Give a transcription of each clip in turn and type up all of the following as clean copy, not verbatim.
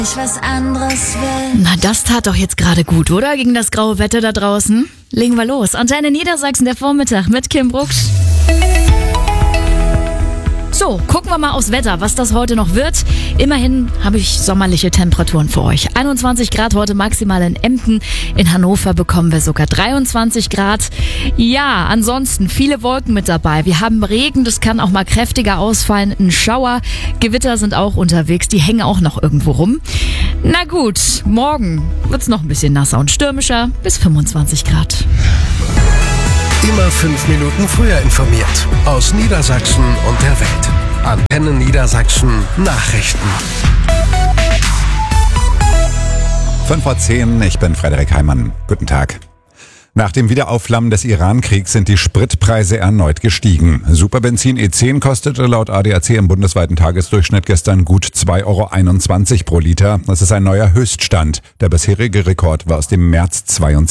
Ich was anderes will. Na, das tat doch jetzt gerade gut, oder? Gegen das graue Wetter da draußen. Legen wir los. Antenne Niedersachsen, der Vormittag mit Kim Brucksch. So, gucken wir mal aufs Wetter, was das heute noch wird. Immerhin habe ich sommerliche Temperaturen für euch. 21 Grad heute maximal in Emden. In Hannover bekommen wir sogar 23 Grad. Ja, ansonsten viele Wolken mit dabei. Wir haben Regen, das kann auch mal kräftiger ausfallen. Ein Schauer, Gewitter sind auch unterwegs, die hängen auch noch irgendwo rum. Na gut, morgen wird's noch ein bisschen nasser und stürmischer, bis 25 Grad. Immer 5 Minuten früher informiert. Aus Niedersachsen und der Welt. Antenne Niedersachsen Nachrichten. 5:10 Uhr, ich bin Frederik Heimann. Guten Tag. Nach dem Wiederaufflammen des Iran-Kriegs sind die Spritpreise erneut gestiegen. Superbenzin E10 kostete laut ADAC im bundesweiten Tagesdurchschnitt gestern gut 2,21 € pro Liter. Das ist ein neuer Höchststand. Der bisherige Rekord war aus dem März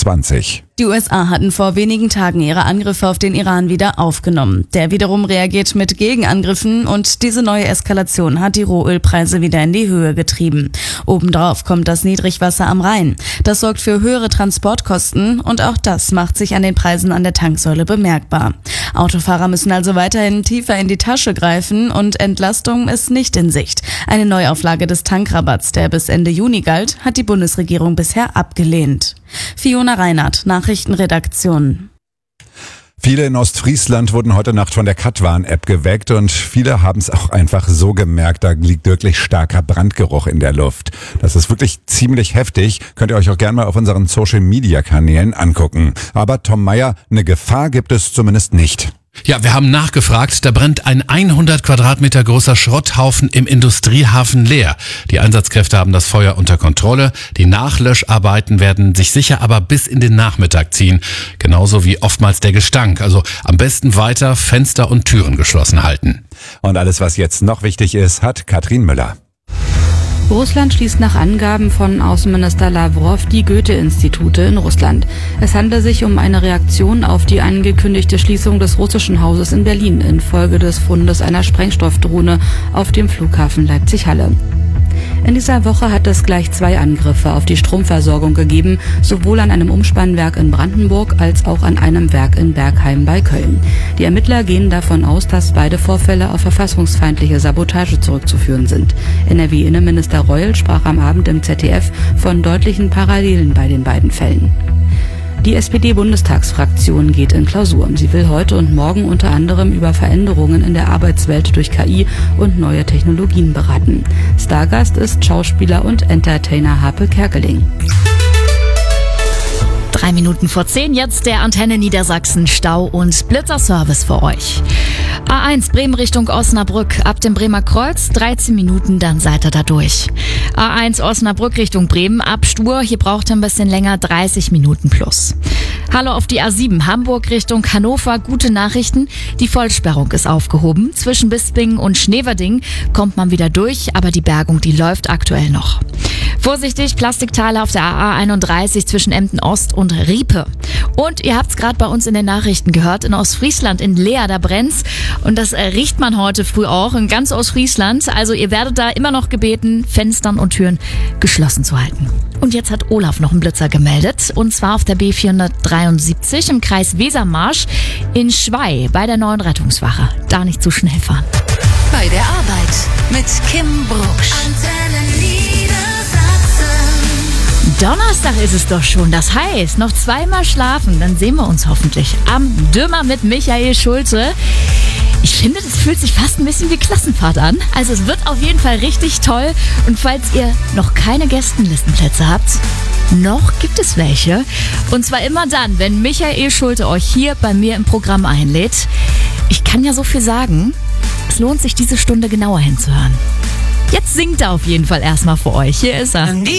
22. Die USA hatten vor wenigen Tagen ihre Angriffe auf den Iran wieder aufgenommen. Der wiederum reagiert mit Gegenangriffen und diese neue Eskalation hat die Rohölpreise wieder in die Höhe getrieben. Obendrauf kommt das Niedrigwasser am Rhein. Das sorgt für höhere Transportkosten und auch das macht sich an den Preisen an der Tanksäule bemerkbar. Autofahrer müssen also weiterhin tiefer in die Tasche greifen und Entlastung ist nicht in Sicht. Eine Neuauflage des Tankrabatts, der bis Ende Juni galt, hat die Bundesregierung bisher abgelehnt. Fiona Reinhardt, Nachrichtenredaktion. Viele in Ostfriesland wurden heute Nacht von der Katwan-App geweckt und viele haben es auch einfach so gemerkt, da liegt wirklich starker Brandgeruch in der Luft. Das ist wirklich ziemlich heftig, könnt ihr euch auch gerne mal auf unseren Social-Media-Kanälen angucken. Aber Tom Meyer, eine Gefahr gibt es zumindest nicht. Ja, wir haben nachgefragt, da brennt ein 100 Quadratmeter großer Schrotthaufen im Industriehafen leer. Die Einsatzkräfte haben das Feuer unter Kontrolle. Die Nachlöscharbeiten werden sich sicher aber bis in den Nachmittag ziehen. Genauso wie oftmals der Gestank. Also am besten weiter Fenster und Türen geschlossen halten. Und alles, was jetzt noch wichtig ist, hat Katrin Müller. Russland schließt nach Angaben von Außenminister Lavrov die Goethe-Institute in Russland. Es handelt sich um eine Reaktion auf die angekündigte Schließung des russischen Hauses in Berlin infolge des Fundes einer Sprengstoffdrohne auf dem Flughafen Leipzig-Halle. In dieser Woche hat es gleich 2 Angriffe auf die Stromversorgung gegeben, sowohl an einem Umspannwerk in Brandenburg als auch an einem Werk in Bergheim bei Köln. Die Ermittler gehen davon aus, dass beide Vorfälle auf verfassungsfeindliche Sabotage zurückzuführen sind. NRW-Innenminister Reul sprach am Abend im ZDF von deutlichen Parallelen bei den beiden Fällen. Die SPD-Bundestagsfraktion geht in Klausur. Sie will heute und morgen unter anderem über Veränderungen in der Arbeitswelt durch KI und neue Technologien beraten. Stargast ist Schauspieler und Entertainer Harpe Kerkeling. 3 Minuten vor 10 jetzt der Antenne Niedersachsen Stau- und Blitzerservice für euch. A1 Bremen Richtung Osnabrück. Ab dem Bremer Kreuz 13 Minuten, dann seid ihr da durch. A1 Osnabrück Richtung Bremen ab Stur. Hier braucht ihr ein bisschen länger, 30 Minuten plus. Hallo auf die A7 Hamburg Richtung Hannover. Gute Nachrichten. Die Vollsperrung ist aufgehoben. Zwischen Bisping und Schneverding kommt man wieder durch, aber die Bergung, die läuft aktuell noch. Vorsichtig, Plastikteile auf der AA31 zwischen Emden Ost und Riepe. Und ihr habt's gerade bei uns in den Nachrichten gehört, in Ostfriesland, in Leer, da brennt's. Und das riecht man heute früh auch in ganz Ostfriesland. Also ihr werdet da immer noch gebeten, Fenstern und Türen geschlossen zu halten. Und jetzt hat Olaf noch einen Blitzer gemeldet. Und zwar auf der B473 im Kreis Wesermarsch in Schwey bei der neuen Rettungswache. Da nicht zu schnell fahren. Bei der Arbeit mit Kim Brucksch. Antenne Niedersachsen. Donnerstag ist es doch schon. Das heißt, noch 2-mal schlafen. Dann sehen wir uns hoffentlich am Dümmer mit Michael Schulte. Ich finde, das fühlt sich fast ein bisschen wie Klassenfahrt an. Also es wird auf jeden Fall richtig toll. Und falls ihr noch keine Gästenlistenplätze habt, noch gibt es welche. Und zwar immer dann, wenn Michael Schulte euch hier bei mir im Programm einlädt. Ich kann ja so viel sagen, es lohnt sich, diese Stunde genauer hinzuhören. Jetzt singt er auf jeden Fall erstmal für euch. Hier ist er.